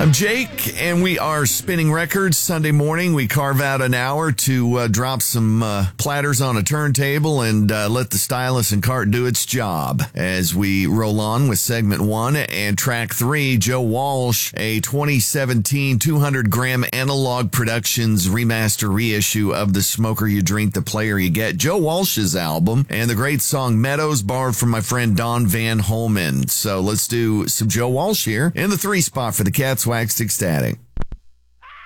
I'm Jake, and we are spinning records. Sunday morning, we carve out an hour to drop some platters on a turntable and let the stylus and cart do its job. As we roll on with segment 1 and track 3, Joe Walsh, a 2017 200-gram Analog Productions remaster reissue of The Smoker You Drink, The Player You Get. Joe Walsh's album, and the great song Meadows, borrowed from my friend Don Van Holman. So let's do some Joe Walsh here in the 3 spot for the Cats Waxed Ecstatic.